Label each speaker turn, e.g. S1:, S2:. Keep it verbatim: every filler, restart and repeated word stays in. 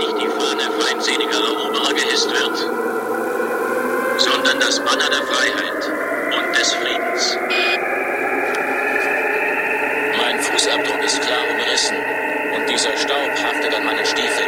S1: nicht die Fahne feindseliger Eroberer gehisst wird, sondern das Banner der Freiheit und des Friedens. Mein Fußabdruck ist klar umrissen und dieser Staub haftet an meinen Stiefeln.